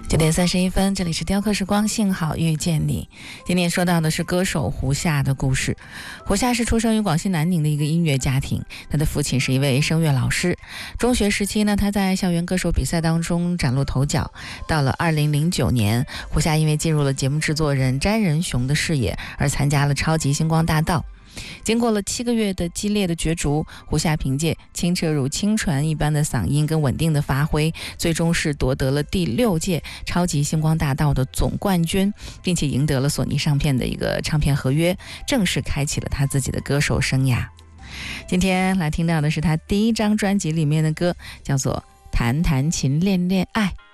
9点31分，这里是雕刻时光，幸好遇见你。今天说到的是歌手胡夏的故事。胡夏是出生于广西南宁的一个音乐家庭，他的父亲是一位声乐老师。中学时期呢，他在校园歌手比赛当中崭露头角。到了2009年，胡夏因为进入了节目制作人詹仁雄的视野，而参加了超级星光大道。经过了7个月的激烈的角逐，胡夏凭借清澈如清泉一般的嗓音跟稳定的发挥，最终是夺得了第6届超级星光大道的总冠军，并且赢得了索尼唱片的一个唱片合约，正式开启了他自己的歌手生涯。今天来听到的是他第1张专辑里面的歌，叫做《弹弹琴恋恋爱》。